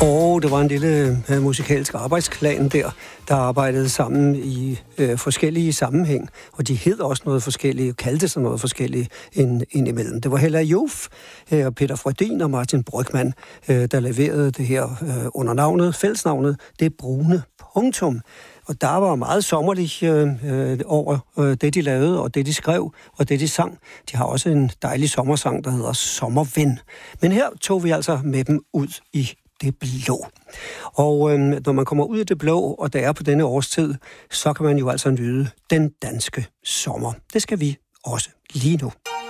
Og det var en lille musikalsk arbejdsklan der arbejdede sammen i forskellige sammenhæng. Og de hed også noget forskelligt, kaldte sig noget forskelligt indimellem. Det var Hella Joof, Peter Frödin og Martin Brygmann, der leverede det her under navnet, fællesnavnet, Det Brune Punktum. Og der var meget sommerligt over det, de lavede, og det, de skrev, og det, de sang. De har også en dejlig sommersang, der hedder Sommerven. Men her tog vi altså med dem ud i det blå. Og når man kommer ud i det blå, og det er på denne årstid, så kan man jo altså nyde den danske sommer. Det skal vi også lige nu.